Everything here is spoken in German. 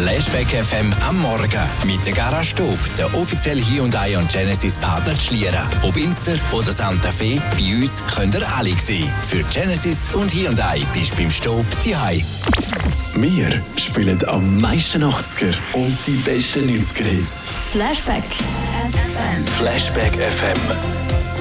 Flashback FM am Morgen mit der Garage Stub, der offizielle Hyundai und Genesis Partner Schlieren. Ob Inster oder Santa Fe, bei uns könnt ihr alle sehen. Für Genesis und Hyundai bist du beim Stub daheim. Wir spielen am meisten 80er und die besten 90er Hits. Flashback FM. Flashback FM.